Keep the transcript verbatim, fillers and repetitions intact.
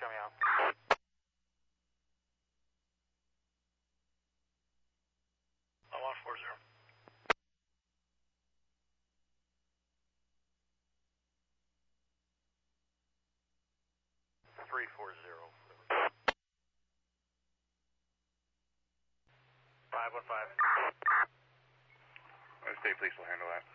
show me out. I'm on four zero. Three four zero. Five one five. State police will handle that.